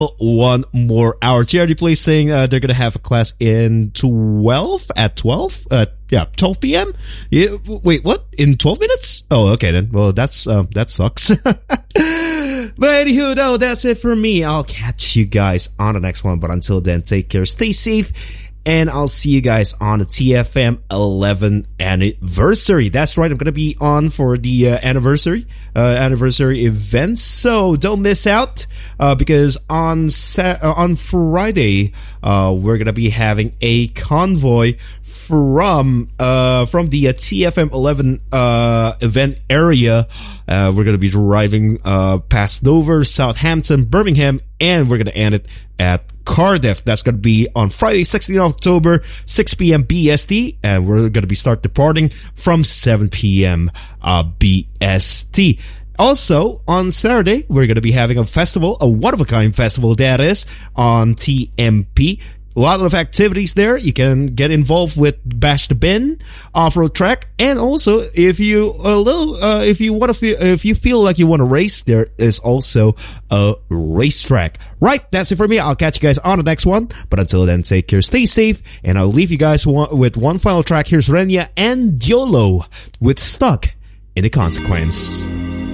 1 more hour. TRD Play saying they're going to have a class at 12 p.m. Yeah, wait, what? In 12 minutes? Oh, okay then. Well, that sucks. But anywho, no, that's it for me. I'll catch you guys on the next one. But until then, take care, stay safe, and I'll see you guys on the TFM 11 anniversary. That's right, I'm going to be on for the anniversary event. So don't miss out, because on Friday, we're going to be having a convoy from the TFM 11 event area. We're going to be driving past Dover, Southampton, Birmingham, and we're going to end it at Cardiff. That's going to be on Friday, 16th October, 6 p.m. BST, and we're going to be start departing from 7 p.m. BST. Also, on Saturday, we're going to be having a festival, a one-of-a-kind festival that is, on TMP. A lot of activities there. You can get involved with Bash the Bin, off-road track, and also if you feel like you want to race, there is also a racetrack. Right, that's it for me. I'll catch you guys on the next one. But until then, take care, stay safe, and I'll leave you guys with one final track. Here's Renya and Diolo with Stuck in the Consequence.